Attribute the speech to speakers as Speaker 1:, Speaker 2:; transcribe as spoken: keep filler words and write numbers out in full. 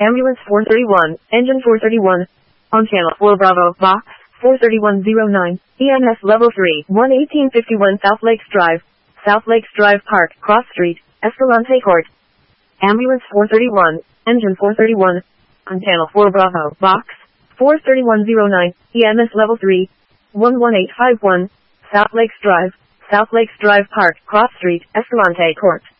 Speaker 1: Ambulance four thirty-one, engine four thirty-one. On channel four Bravo, box four thirty-one oh nine, E M S level three, one eighteen fifty-one South Lakes Drive, South Lakes Drive Park, Cross Street, Escalante Court. Ambulance four thirty-one, engine four thirty-one. On channel four Bravo, box four thirty-one oh nine, E M S level three, one one eight five one, South Lakes Drive, South Lakes Drive Park, Cross Street, Escalante Court.